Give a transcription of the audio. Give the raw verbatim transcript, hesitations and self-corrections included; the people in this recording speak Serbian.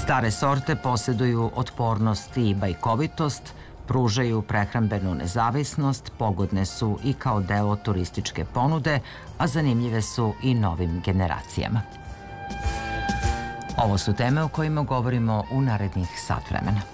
Stare sorte posjeduju otpornost i bajkovitost, pružaju prehrambenu nezavisnost, pogodne su i kao deo turističke ponude, a zanimljive su i novim generacijama. Ovo su teme o kojima govorimo u narednih sat vremena.